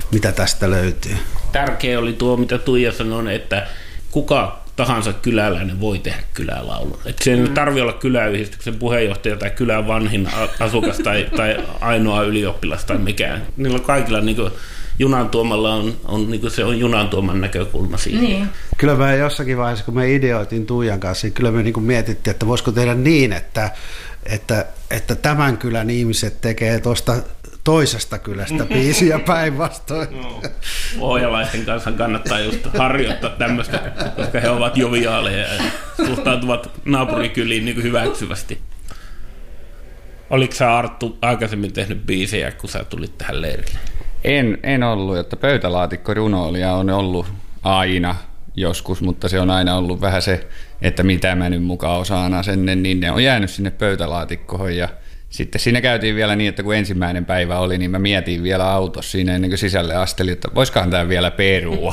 mitä tästä löytyy. Tärkeä oli tuo, mitä Tuija sanoi, että kuka tahansa kyläläinen voi tehdä kylälaulun. Että se ei tarvitse olla kyläyhdistyksen puheenjohtaja tai kylän vanhin asukas tai ainoa ylioppilas tai mikään. Niillä kaikilla niin kuin junantuomalla on niin kuin se on junantuoman näkökulma siihen. Niin. Kyllä me jossakin vaiheessa, kun me ideoitiin Tuijan kanssa, niin kyllä me niin kuin mietittiin, että voisiko tehdä niin, että tämän kylän ihmiset tekee tuosta toisesta kylästä biisiä päinvastoin. No. Pohjalaisten kanssa kannattaa just harjoittaa tämmöistä, koska he ovat joviaaleja ja suhtautuvat naapurikyliin niin kuin hyväksyvästi. Oliko sä, Arttu, aikaisemmin tehnyt biisejä, kun sä tulit tähän leirille? En ollut, että pöytälaatikkorunoilija on ollut aina joskus, mutta se on aina ollut vähän se, että mitä mä nyt mukaan osaan asennen, niin ne on jäänyt sinne pöytälaatikkoon ja sitten siinä käytiin vielä niin, että kun ensimmäinen päivä oli, niin mä mietin vielä autossa siinä ennen kuin sisälle astelin, että voisikohan tämä vielä perua.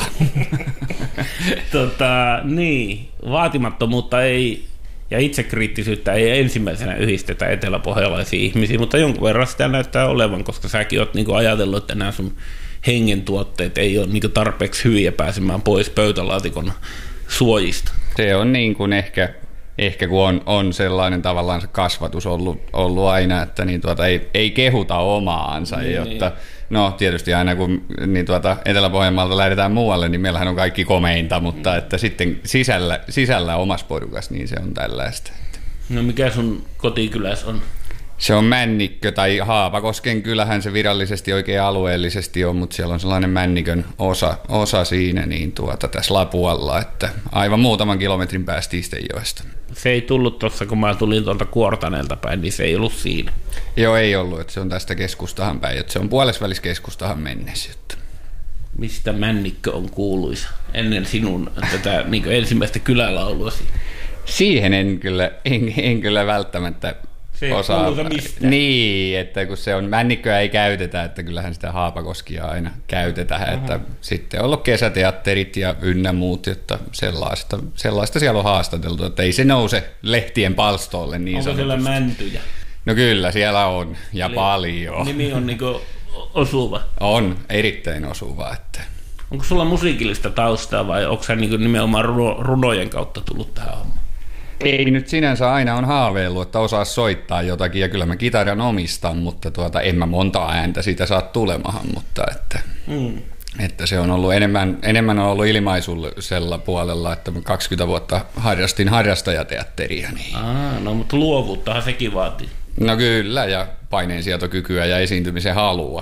Niin, vaatimattomuutta ei ja itsekriittisyyttä ei ensimmäisenä yhdistetä eteläpohjalaisiin ihmisiin, mutta jonkun verran sitä näyttää olevan, koska säkin oot niinku ajatellut, että nämä sun hengen tuotteet ei ole niinku tarpeeksi hyviä pääsemään pois pöytälaatikon suojista. Se on niin kuin ehkä kun on sellainen tavallaan se kasvatus ollut aina, että niin ei kehuta omaansa, jotta no tietysti aina kun niin Etelä-Pohjanmaalta lähdetään muualle, niin meillähän on kaikki komeinta, mutta että sitten sisällä omassa porukassa, niin se on tällaista. No mikä sun kotikylässä on? Se on Männikkö tai Haapakosken kylähän se virallisesti oikein alueellisesti on, mutta siellä on sellainen Männikön osa siinä niin tässä Lapualla, että aivan muutaman kilometrin päästä Istenjoesta. Se ei tullut tuossa, kun mä tulin tuolta Kuortaneelta päin, niin se ei ollut siinä. Joo, ei ollut, että se on tästä keskustahan päin, että se on puolesvälis keskustahan mennessä. Mistä Männikkö on kuuluisa ennen sinun tätä niin ensimmäistä kylälauluasi? Siihen en kyllä välttämättä osaa. Niin, että kun se on Männikköä ei käytetä, että kyllähän sitä Haapakoskia aina käytetään, että sitten on ollut kesäteatterit ja ynnä muut, että sellaista siellä on haastateltu, että ei se nouse lehtien palstoille niin sanotusti. Onko siellä mäntyjä? No kyllä, siellä on ja eli paljon. Nimi on niinku osuva. On, erittäin osuva. Että. Onko sulla musiikillista taustaa vai onko sä niinku nimenomaan runojen kautta tullut tähän hommaan? Ei nyt sinänsä aina on haaveillut, että osaa soittaa jotakin, ja kyllä mä kitaran omistan, mutta en mä montaa ääntä siitä saa tulemahan, mutta että se on ollut enemmän on ollut ilmaisuisella puolella, että mä 20 vuotta harrastin harrastajateatteria. Niin. No mutta luovuuttahan sekin vaatii. No kyllä, ja paineensietokykyä ja esiintymisen halua.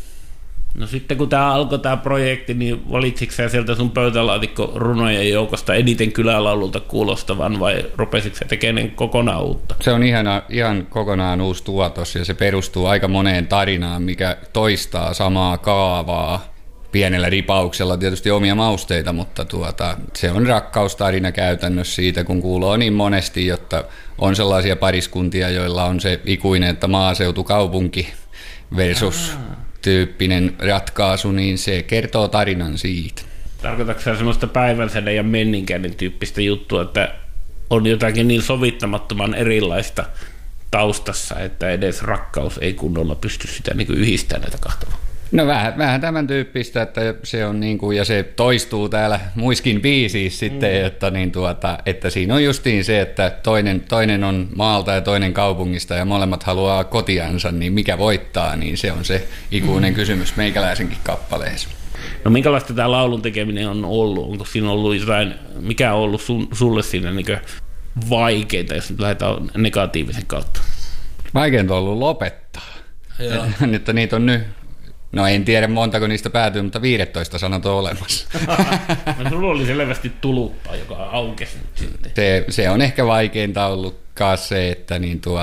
No sitten kun tämä alkoi tämä projekti, niin valitsitko sä sieltä sun pöytälaatikko-runojen joukosta eniten kylälaululta kuulostavan vai rupesitko sä tekemään kokonaan uutta? Se on ihan kokonaan uusi tuotos ja se perustuu aika moneen tarinaan, mikä toistaa samaa kaavaa. Pienellä ripauksella tietysti omia mausteita, mutta se on rakkaustarina käytännössä siitä, kun kuuluu niin monesti, jotta on sellaisia pariskuntia, joilla on se ikuinen, että maaseutukaupunki versus tyyppinen ratkaisu, niin se kertoo tarinan siitä. Tarkoitatko sä semmoista päivänsäden ja menninkäinen tyyppistä juttua, että on jotakin niin sovittamattoman erilaista taustassa, että edes rakkaus ei kunnolla pysty sitä niin kuin yhdistämään näitä kahta? No vähän tämän tyyppistä, että se on niin kuin, ja se toistuu täällä muiskin biisissä sitten, että siinä on justiin se, että toinen on maalta ja toinen kaupungista ja molemmat haluaa kotiansa, niin mikä voittaa, niin se on se ikuinen kysymys meikäläisenkin kappaleessa. No minkälaista tämä laulun tekeminen on ollut? Onko siinä ollut jotain, mikä on ollut sulle siinä niin vaikeinta, jos nyt lähdetään negatiivisen kautta? Vaikeinta on ollut lopettaa. Nyt niitä on nyt. No en tiedä montako niistä päätyy, mutta 15 sanat on olemassa. No sulla oli selvästi tuluppa, joka aukesi nyt sitten. Se on ehkä vaikeinta ollut se, että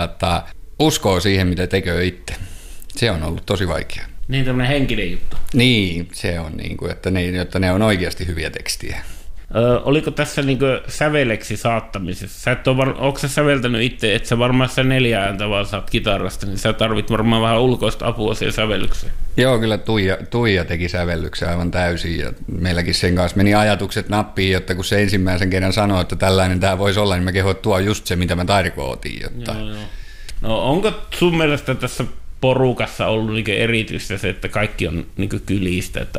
uskoo siihen, mitä tekee itse. Se on ollut tosi vaikea. Niin tämmöinen henkinen juttu. Niin, se on niin kuin, että ne on oikeasti hyviä tekstiä. Oliko tässä niin säveleksi saattamisessa? Onko sä säveltänyt itse, että sä varmaan 4 ääntä vaan saat kitarasta, niin sä tarvit varmaan vähän ulkoista apua siihen sävellykseen. Joo, kyllä Tuija teki sävellyksen aivan täysin ja meilläkin sen kanssa meni ajatukset nappiin, jotta kun se ensimmäisen kerran sanoi, että tällainen tämä voisi olla, niin mä kehoin, että tuo just se, mitä mä tarkoitin. Jotta. Joo. No onko sun mielestä tässä porukassa ollut niin erityistä se, että kaikki on niin kylistä, että